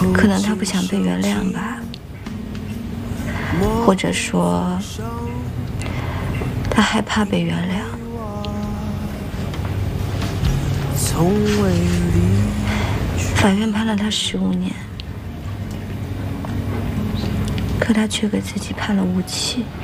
可能他不想被原谅吧，或者说他害怕被原谅。法院判了他15年，可他却给自己判了无期。